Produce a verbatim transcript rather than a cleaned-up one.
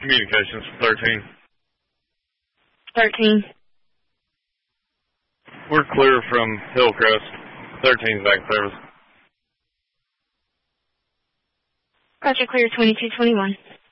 communications for thirteen. thirteen. We're clear from Hillcrest. thirteen's back in service. Roger, clear twenty-two twenty-one.